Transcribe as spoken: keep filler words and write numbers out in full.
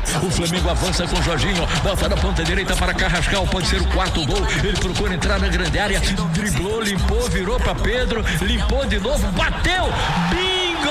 O Flamengo avança com o Jorginho, bota na ponta direita para Carrascal, pode ser o quarto gol. Ele procura entrar na grande área, driblou, limpou, virou para Pedro, limpou de novo, bateu, bim!